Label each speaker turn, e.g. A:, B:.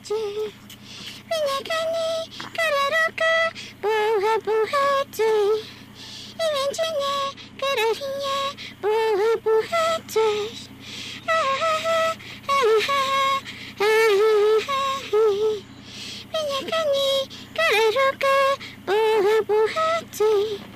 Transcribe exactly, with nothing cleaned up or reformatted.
A: 嘴，为了看你卡拉罗卡，不会不会醉，一眼见你卡拉听也不会不会醉，啊哈哈啊哈哈啊哈哈，为了看你卡拉罗卡，不会不会醉。